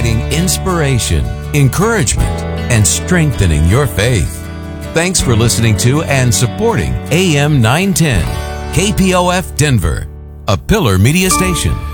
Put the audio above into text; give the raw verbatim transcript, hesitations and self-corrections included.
providing inspiration, encouragement, and strengthening your faith. Thanks for listening to and supporting A M nine ten, K P O F Denver, a Pillar Media Station.